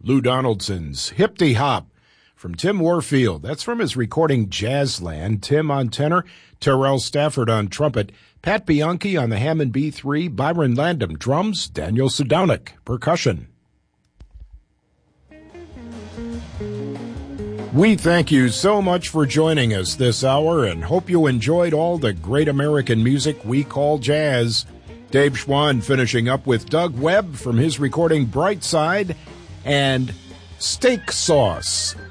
Lou Donaldson's Hip-de Hop from Tim Warfield. That's from his recording Jazzland. Tim on tenor, Terrell Stafford on trumpet, Pat Bianchi on the Hammond B3, Byron Landam drums, Daniel Sadownik percussion. We thank you so much for joining us this hour and hope you enjoyed all the great American music we call jazz. Dave Schwann finishing up with Doug Webb from his recording Brightside and Steak Sauce.